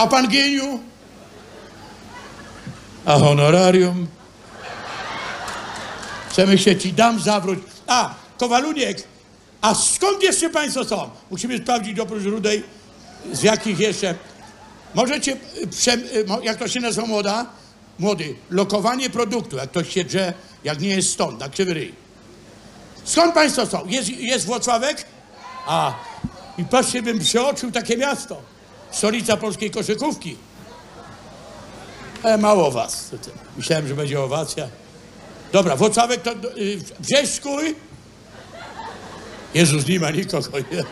A pan Geniu? A honorarium? Chcemy się ci dam zawróć. A, Kowaluniek, a skąd jeszcze państwo są? Musimy sprawdzić oprócz Rudej, z jakich jeszcze. Możecie, jak to się nazywa młoda? Młody, lokowanie produktu, jak ktoś się drze, jak nie jest stąd, na krzywy ryj. Skąd państwo są? Jest Włocławek? A, i patrzcie, bym przeoczył takie miasto. Stolica polskiej koszykówki. Mało was. Myślałem, że będzie owacja. Dobra, Włocławek to Brzeszkuj. Jezus, nie ma nikogo.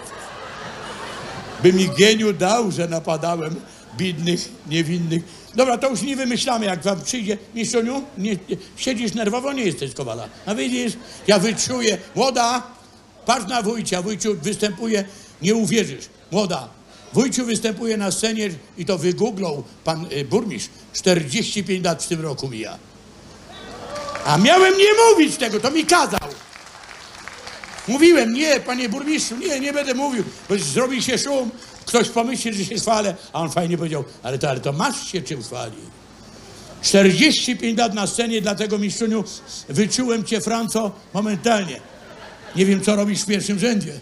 By mi Geniu dał, że napadałem biednych, niewinnych. Dobra, to już nie wymyślamy, jak wam przyjdzie. Mistrzu, siedzisz nerwowo, nie jesteś Kowala. A widzisz, ja wyczuję. Młoda, patrz na Wójcia. Wójciu występuje, nie uwierzysz. Młoda, Wójciu występuje na scenie i to wygooglał pan burmistrz. 45 lat w tym roku mija. A miałem nie mówić tego, to mi kazał. Mówiłem, nie, panie burmistrzu, nie będę mówił, bo zrobi się szum, ktoś pomyśli, że się chwalę, a on fajnie powiedział, ale to masz się czym chwalić. 45 lat na scenie, dlatego mistrzuniu wyczułem cię, Franco, momentalnie. Nie wiem, co robisz w pierwszym rzędzie.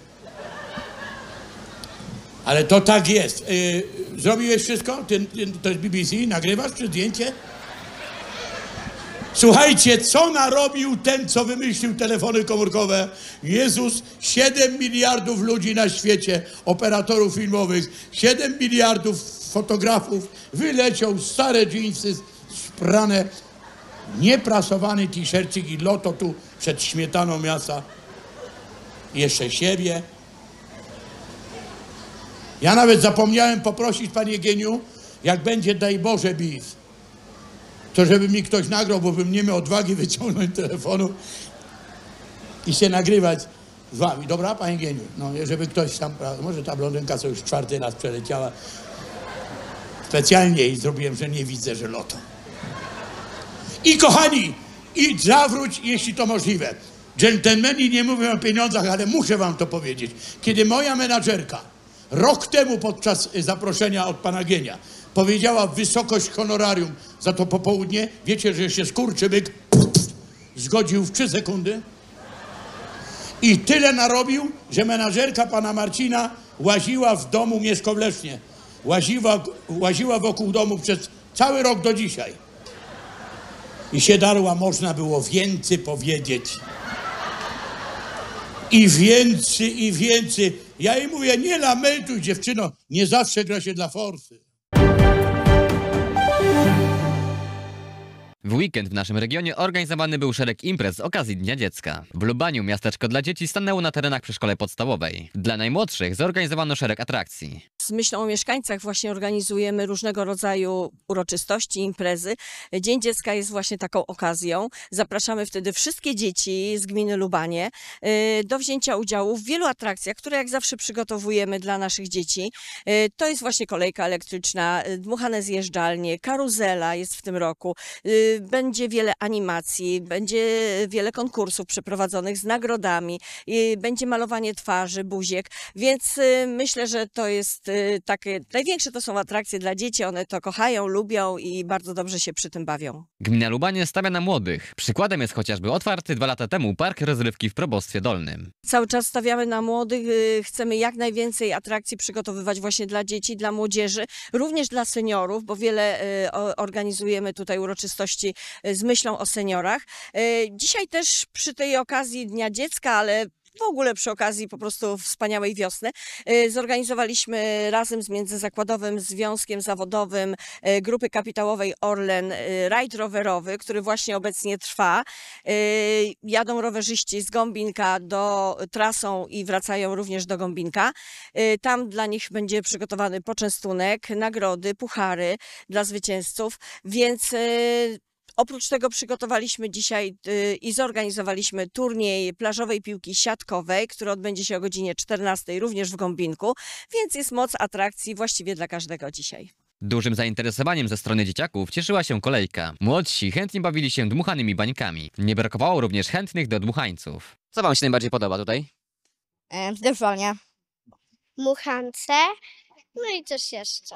Ale to tak jest. Zrobiłeś wszystko? To jest BBC? Nagrywasz czy zdjęcie? Słuchajcie, co narobił ten, co wymyślił telefony komórkowe? Jezus, 7 miliardów ludzi na świecie, operatorów filmowych, 7 miliardów fotografów, wyleciał stare dżinsy sprane, nieprasowany t-shircik i loto tu przed śmietaną miasta. Jeszcze siebie. Ja nawet zapomniałem poprosić, panie Geniu, jak będzie, daj Boże, bis, to żeby mi ktoś nagrał, bo bym nie miał odwagi wyciągnąć telefonu i się nagrywać z wami. Dobra, panie Geniu? No, żeby ktoś tam, może ta blondynka, co już 4. raz przeleciała, specjalnie jej zrobiłem, że nie widzę, że loto. I kochani, i zawróć, jeśli to możliwe. Dżentelmeni nie mówią o pieniądzach, ale muszę wam to powiedzieć. Kiedy moja menadżerka rok temu podczas zaproszenia od pana Genia powiedziała wysokość honorarium za to popołudnie, wiecie, że się skurczybyk zgodził w 3 sekundy i tyle narobił, że menadżerka pana Marcina łaziła w domu Mieszko w Lesznie. Łaziła wokół domu przez cały rok do dzisiaj. I się darła, można było więcej powiedzieć. I więcej, i więcej. Ja jej mówię, nie lamentuj, dziewczyno, nie zawsze gra się dla forsy. W weekend w naszym regionie organizowany był szereg imprez z okazji Dnia Dziecka. W Lubaniu miasteczko dla dzieci stanęło na terenach przy szkole podstawowej. Dla najmłodszych zorganizowano szereg atrakcji. Z myślą o mieszkańcach właśnie organizujemy różnego rodzaju uroczystości, imprezy. Dzień Dziecka jest właśnie taką okazją. Zapraszamy wtedy wszystkie dzieci z gminy Lubanie do wzięcia udziału w wielu atrakcjach, które jak zawsze przygotowujemy dla naszych dzieci. To jest właśnie kolejka elektryczna, dmuchane zjeżdżalnie, karuzela jest w tym roku. Będzie wiele animacji, będzie wiele konkursów przeprowadzonych z nagrodami, będzie malowanie twarzy, buziek, więc myślę, że to jest takie, największe to są atrakcje dla dzieci, one to kochają, lubią i bardzo dobrze się przy tym bawią. Gmina Lubanie stawia na młodych. Przykładem jest chociażby otwarty 2 lata temu park rozrywki w Probostwie Dolnym. Cały czas stawiamy na młodych, chcemy jak najwięcej atrakcji przygotowywać właśnie dla dzieci, dla młodzieży, również dla seniorów, bo wiele organizujemy tutaj uroczystości z myślą o seniorach. Dzisiaj też przy tej okazji Dnia Dziecka, ale w ogóle przy okazji po prostu wspaniałej wiosny, zorganizowaliśmy razem z Międzyzakładowym Związkiem Zawodowym Grupy Kapitałowej Orlen rajd rowerowy, który właśnie obecnie trwa. Jadą rowerzyści z Gąbinka do trasą i wracają również do Gąbinka. Tam dla nich będzie przygotowany poczęstunek, nagrody, puchary dla zwycięzców, więc oprócz tego przygotowaliśmy dzisiaj i zorganizowaliśmy turniej plażowej piłki siatkowej, który odbędzie się o godzinie 14 również w Gąbinku, więc jest moc atrakcji właściwie dla każdego dzisiaj. Dużym zainteresowaniem ze strony dzieciaków cieszyła się kolejka. Młodsi chętnie bawili się dmuchanymi bańkami. Nie brakowało również chętnych do dmuchańców. Co wam się najbardziej podoba tutaj? Dmuchanie. Dmuchance, no i coś jeszcze.